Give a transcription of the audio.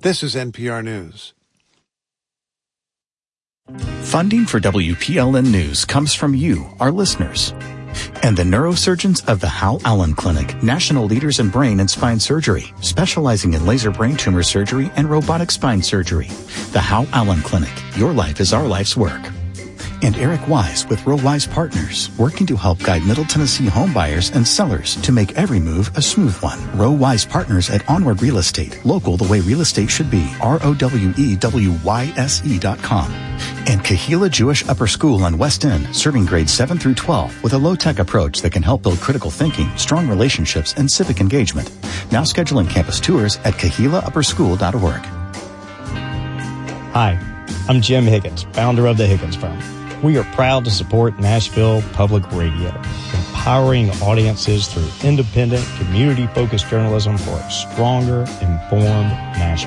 This is NPR News. Funding for WPLN News comes from you, our listeners, and the neurosurgeons of the Hal Allen Clinic, national leaders in brain and spine surgery, specializing in laser brain tumor surgery and robotic spine surgery. The Hal Allen Clinic. Your life is our life's work. And Eric Wise with Row Wise Partners, working to help guide Middle Tennessee home buyers and sellers to make every move a smooth one. Row Wise Partners at Onward Real Estate, local the way real estate should be. ROWEWYSE.com. And Kahila Jewish Upper School on West End, serving grades 7 through 12 with a low-tech approach that can help build critical thinking, strong relationships, and civic engagement. Now scheduling campus tours at KahilaUpperSchool.org. Hi, I'm Jim Higgins, founder of the Higgins Firm. We are proud to support Nashville Public Radio, empowering audiences through independent, community-focused journalism for a stronger, informed Nashville.